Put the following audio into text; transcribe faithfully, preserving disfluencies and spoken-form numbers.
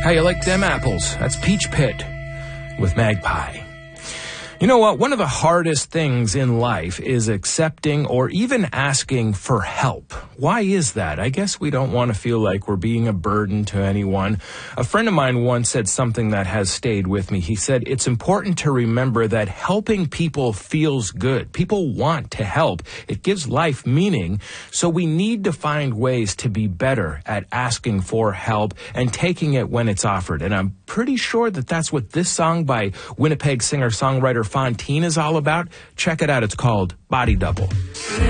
How you like them apples? That's Peach Pit with Magpie. You know what? One of the hardest things in life is accepting or even asking for help. Why is that? I guess we don't want to feel like we're being a burden to anyone. A friend of mine once said something that has stayed with me. He said, it's important to remember that helping people feels good. People want to help. It gives life meaning. So we need to find ways to be better at asking for help and taking it when it's offered. And I'm pretty sure that that's what this song by Winnipeg singer-songwriter Fontaine is all about. Check it out. It's called Body Double.